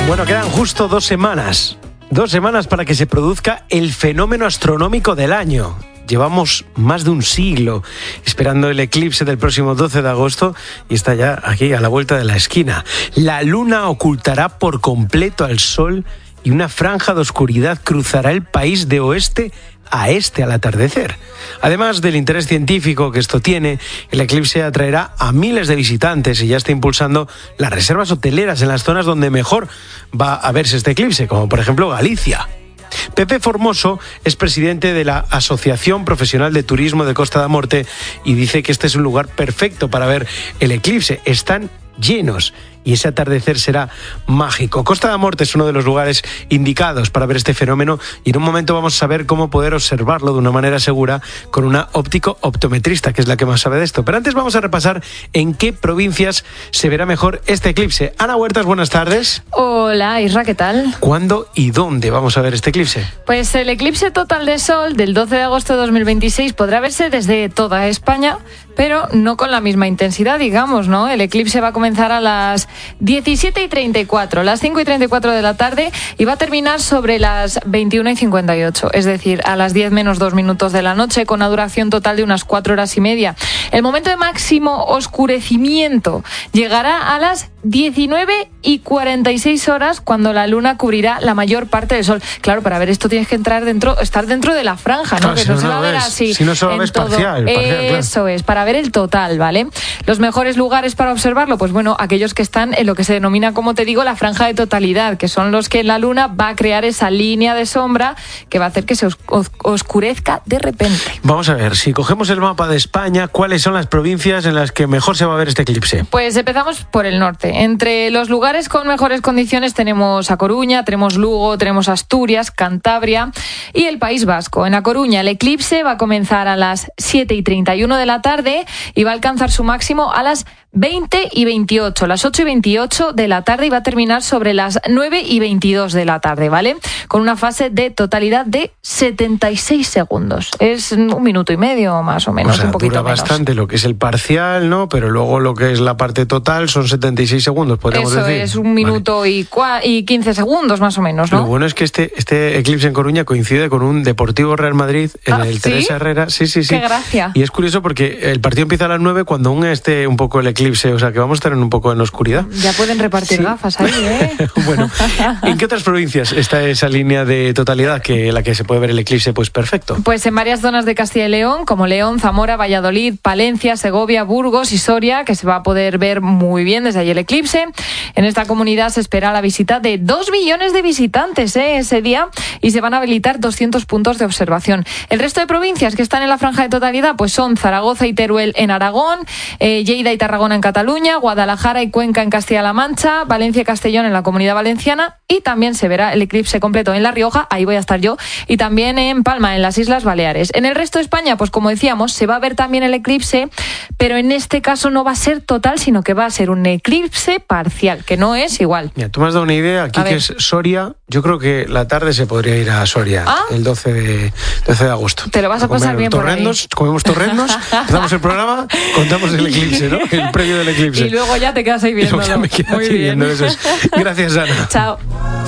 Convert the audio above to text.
Bueno, quedan justo 2 semanas. 2 semanas para que se produzca el fenómeno astronómico del año. Llevamos más de un siglo esperando el eclipse del próximo 12 de agosto y está ya aquí a la vuelta de la esquina. La luna ocultará por completo al sol y una franja de oscuridad cruzará el país de oeste a este al atardecer. Además del interés científico que esto tiene, el eclipse atraerá a miles de visitantes y ya está impulsando las reservas hoteleras en las zonas donde mejor va a verse este eclipse, como por ejemplo Galicia. Pepe Formoso es presidente de la Asociación Profesional de Turismo de Costa da Morte y dice que este es un lugar perfecto para ver el eclipse. Están llenos y ese atardecer será mágico. Costa da Morte es uno de los lugares indicados para ver este fenómeno y en un momento vamos a saber cómo poder observarlo de una manera segura con una óptico-optometrista, que es la que más sabe de esto. Pero antes vamos a repasar en qué provincias se verá mejor este eclipse. Ana Huertas, buenas tardes. Hola, Isra, ¿qué tal? ¿Cuándo y dónde vamos a ver este eclipse? Pues el eclipse total de sol del 12 de agosto de 2026 podrá verse desde toda España, pero no con la misma intensidad, digamos, ¿no? El eclipse va a comenzar a las 17:34, las 5:34 de la tarde y va a terminar sobre las 21:58, es decir, a las 10 menos 2 minutos de la noche, con una duración total de unas 4 horas y media. El momento de máximo oscurecimiento llegará a las 19:46 horas, cuando la luna cubrirá la mayor parte del sol. Claro, para ver esto tienes que estar dentro de la franja, ¿no? Claro, que si no no se va a ver ves, así. si no solo ves parcial, Eso claro. es, para ver el total, ¿vale? Los mejores lugares para observarlo, pues bueno, aquellos que están en lo que se denomina, como te digo, la franja de totalidad, que son los que la luna va a crear esa línea de sombra que va a hacer que se oscurezca de repente. Vamos a ver, si cogemos el mapa de España, ¿cuáles son las provincias en las que mejor se va a ver este eclipse? Pues empezamos por el norte. Entre los lugares con mejores condiciones tenemos A Coruña, tenemos Lugo, tenemos Asturias, Cantabria y el País Vasco. En A Coruña el eclipse va a comenzar a las 7:31 de la tarde y va a alcanzar su máximo a las 20:28, las 8:28 de la tarde, y va a terminar sobre las 9:22 de la tarde, ¿vale? Con una fase de totalidad de 76 segundos. Es 1 minuto y medio más o menos, O sea, un poquito dura menos. bastante lo que es el parcial, ¿no? Pero luego lo que es la parte total son 76 segundos, podríamos Eso decir. es, 1 minuto y 15 segundos más o menos, ¿no? Lo bueno es que este eclipse en Coruña coincide con un Deportivo Real Madrid en el ¿sí? Teresa Herrera. Sí. Qué gracia. Y es curioso porque el partido empieza a las 9 cuando aún esté un poco el eclipse, o sea que vamos a estar un poco en oscuridad. Ya pueden repartir gafas ahí, ¿eh? Bueno, ¿en qué otras provincias está esa línea de totalidad que la que se puede ver el eclipse pues perfecto? Pues en varias zonas de Castilla y León, como León, Zamora, Valladolid, Palencia, Segovia, Burgos y Soria, que se va a poder ver muy bien desde allí el eclipse. En esta comunidad se espera la visita de 2 millones de visitantes ese día y se van a habilitar 200 puntos de observación. El resto de provincias que están en la franja de totalidad pues son Zaragoza y Teruel en Aragón, Lleida y Tarragona en Cataluña, Guadalajara y Cuenca en Castilla-La Mancha, Valencia y Castellón en la Comunidad Valenciana, y también se verá el eclipse completo en La Rioja, ahí voy a estar yo, y también en Palma, en las Islas Baleares. En el resto de España, pues como decíamos, se va a ver también el eclipse, pero en este caso no va a ser total, sino que va a ser un eclipse parcial, que no es igual. Mira, tú me has dado una idea aquí que es Soria. Yo creo que la tarde se podría ir a Soria el 12 de agosto. Te lo vas a pasar bien por ahí. Comemos torrendos, empezamos el programa, contamos el eclipse, ¿no? El previo del eclipse. Y luego ya te quedas ahí viéndolo. Y luego ya me quedo Muy aquí bien. viendo eso. Gracias, Ana. Chao.